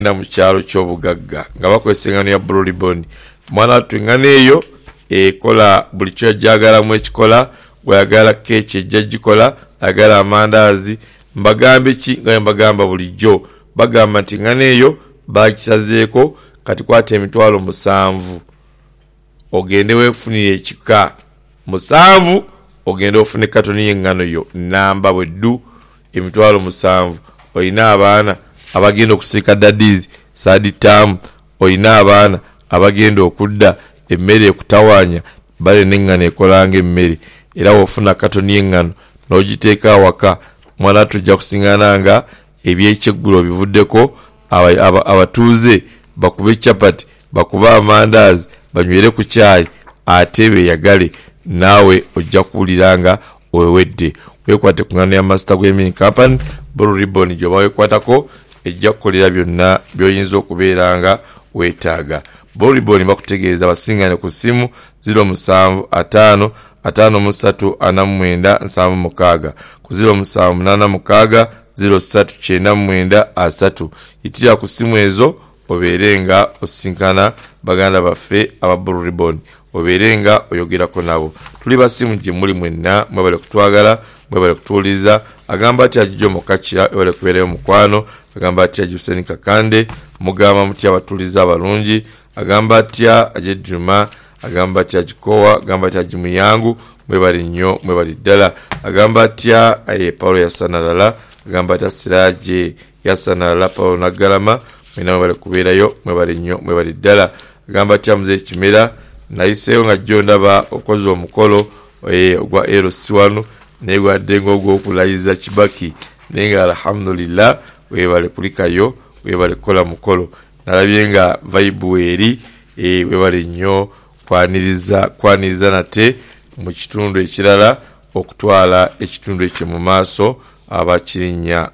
na mu kyalo ky'obugagga nga bakozesa engano ya Blue Ribbon. Mwana wattu engano eyo ekola buli ky'ojagalamu ekikola, gwayagala keeki ejja gikola, ayagala amandaazi, mbagambe ki nga mbagamba bulijjo. Bagamba nti engano eyo bagisazeeko kati kwata emitwalo 7 ogende weefunire ekika 7 ogende ofune katoni y'engano yo namba bweddu emitwalo 7. Olina abaana abagenda okusika daddies saadi taamu, olina abaana abagenda okudda emmere ekutawaanya bale n'engano ekolanga emmere, era wofuna katoni y'engano n'ogiteeka awaka mwana tujja kusingana nga ebyekyeggullo bivuddeko abatuuze bakube chapati, bakube amandaazi, banywere ku chai, ate beeyagale naawe ojja kuwuliranga owedde. Weekwate ku ngano ya Master Gaming Company Blue Ribbon gyoba weekwatako ejja kukolera byonna by'oyinza okubeeranga weetaaga. Blue Ribbon bakutegeeza basingane ku ssimu 0755534976 ku 0786039993. Yitira ku ssimu ezo obeerenga osinkana baganda baffe aba Blue Ribbon, obeerenga oyogerako nabo. Tuli basimu gye muli mwenna, mwebale kutwagala, mwebale kutuuliza. Agamba ati Ajjo Mukakira ebale kubeerayo mukwano, agamba ati Hussein Kakande mugamba mutya abatuuliza abalungi, agamba ati Ajedjuma, agamba ati Ajikowa, agamba ati Ajimuyangu, mwebale nnyo, mwebale ddala. Agamba ati Paulo Yasanalala, agamba ati Siraje Yasanalala, Paulo Nagalama, mwena mwebale kubeerayo, mwebale nnyo, mwebale ddala. Agamba ati Mzee Kimera nayiseeyo nga jjo ndaba okoze omukolo ogwa LC1 naye gwaddenga ogw'okulayiza Kibaki, naye nga alhamdulillah weebale kulikayo, weebale kukola mukolo. Nalabye nga vibe weeri, weebale nnyo kwaniriza nate mu kitundu ekirala okutwala ekitundu ekyo mu maaso. Abakirinya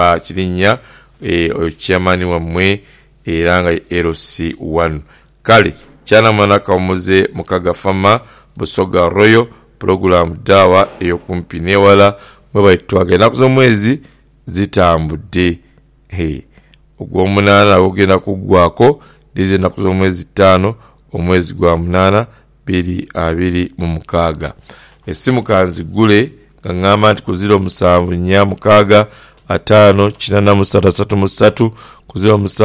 oyo chairman wammwe era nga LC1. Kale kyana mwana kamuze Mukaga Fama Busoga Royal program dawa eyokumpi newala mwebaitwaga enaku z'omwezi zitambudde. Ogw'omunaana ogenda kuggwako dize enaku z'omwezi 5 omwezi gwa 8 2026. Essimu kanzigule nga ngamba nti ku 0746548333 ku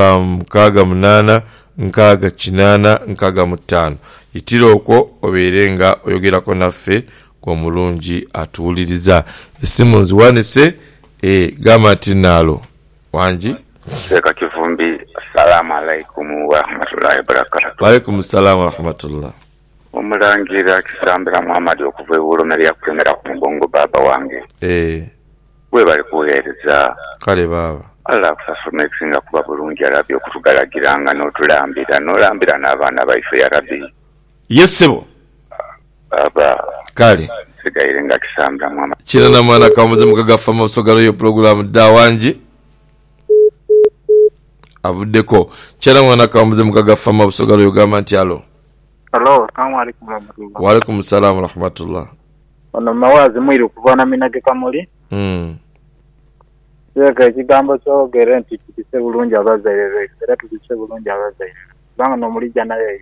07688685. Yitira okwo obeerenga oyogerako naffe kwa mulungi atuwuliriza. Essimu nziwanise gamba nti naalo wangi Seka Kivumbi. Assalamu alaikum wa rahmatullahi wa barakatuh. Wa alaikum assalam wa rahmatullah. Omulangira Kisambira Muhammad okuva ewulumeri yakulemera ku mugongo baba wange. Webale kuweereza. Kale baba. Allah kusasula ekisinga kuba bulungi alabye okutugalagiranga n'olambira n'abaana baife ya Rabbi. Yesebo. Baba. Kale. Sigaire nga Kisambira Muhammad. Kirana mwana kamuze Mukaga Fama Busogalo yo program dawanji. Avuddeko. Kirana mwana kamuze Mukaga Fama Busogalo yo gamba nti alo. Hello, assalamu alaikum warahmatullah. Wa alaikum assalam wa rahmatullah. Ono mawazi mwiri kuvana minage kamuli. Seka ekigambo kyogere nti tukise bulungi abazaire be, era tukise bulungi abazaire. Banga no mulija naye.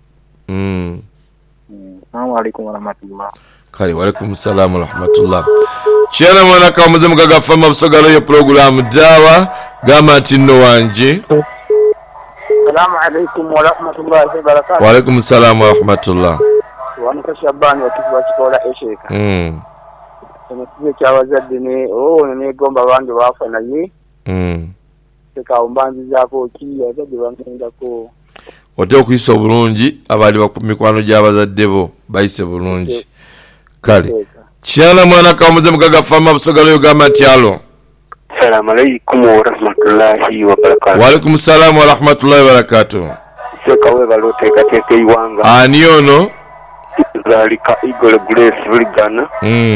Assalamu alaikum warahmatullah. Kale wa alaikum assalam wa rahmatullah. Kyana mwana kamuze Mukaga Fama Busogalo yo program dawa gamba nti nno wanje. Assalamu alaikum wa rahmatullahi wa barakatuh. Wa alaikum assalam wa rahmatullah. Wanika Shabani wakiwa kikola esheka. Tumekize kyabazadde ne ne gomba bange bafa naye. Seka ombanzi zako ki yazadde bamendako. Ote okuyisa obulungi abali bakumikwano gy'abazadde bo bayise bulungi. Kale kyana mwana kamuze Mukaga Fama Busogalo yo gamba nti alo. Assalamu alaikum wa rahmatullahi wa barakatuh. Wa alaikum assalam wa rahmatullahi wa barakatuh. Seka webale oteekateeka iwanga. Ani ono? Zalika Igole Grace Buligana.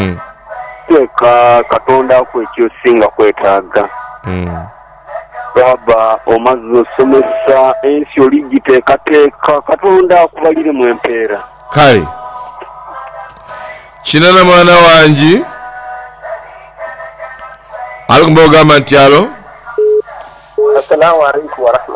Seka Katonda kwekyo singa kwetaaga. Baba omaze osomesa ensi oligiteekateeka Katonda akubalire mu empeera. Kale kinana mwana wangi alikumba ogamba nti alo. Assalamu alaikum wa rahmatullahi